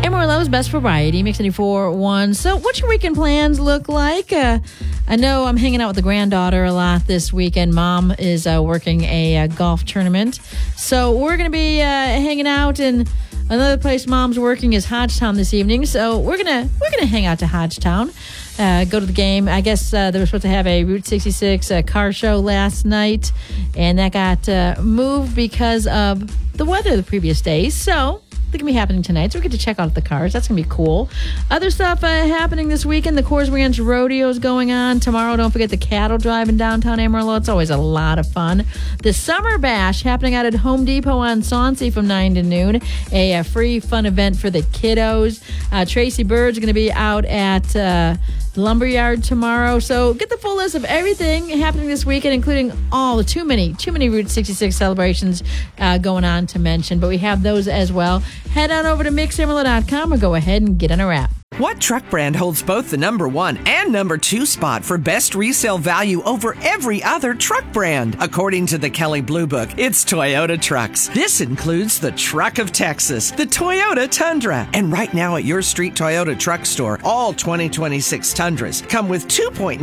Amarillo's best variety, Mix 94.1. So what's your weekend plans look like? I know I'm hanging out with the granddaughter a lot this weekend. Mom is working a golf tournament. So we're going to be hanging out, and another place Mom's working is Hodgetown this evening. So we're gonna hang out to Hodgetown, go to the game. I guess they were supposed to have a Route 66 car show last night, and that got moved because of the weather the previous day. So they're going to be happening tonight, so we get to check out the cars. That's going to be cool. Other stuff happening this weekend. The Coors Ranch Rodeo is going on. Tomorrow, don't forget the cattle drive in downtown Amarillo. It's always a lot of fun. The Summer Bash happening out at Home Depot on Sauncey from 9 to noon. A free fun event for the kiddos. Tracy Bird's going to be out at Lumberyard tomorrow. So get the full list of everything happening this weekend, including all the too many Route 66 celebrations going on to mention. But we have those as well. Head on over to mixamarillo.com or go ahead and get on our app. What truck brand holds both the number 1 and number 2 spot for best resale value over every other truck brand? According to the Kelley Blue Book, it's Toyota trucks. This includes the Truck of Texas, the Toyota Tundra. And right now at your street Toyota truck store, all 2026 Tundras come with 2.99%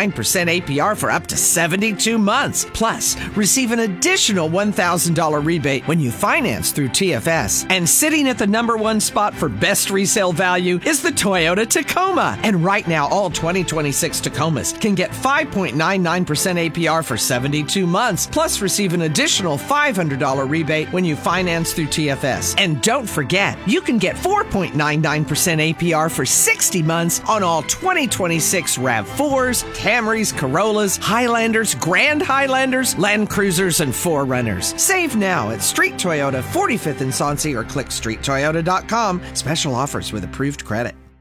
APR for up to 72 months. Plus, receive an additional $1,000 rebate when you finance through TFS. And sitting at the number 1 spot for best resale value is the Toyota Tacoma. And right now, all 2026 Tacomas can get 5.99% APR for 72 months, plus receive an additional $500 rebate when you finance through TFS. And don't forget, you can get 4.99% APR for 60 months on all 2026 RAV4s, Camrys, Corollas, Highlanders, Grand Highlanders, Land Cruisers, and 4Runners. Save now at Street Toyota, 45th and Sauncey, or click streettoyota.com. Special offers with approved credit.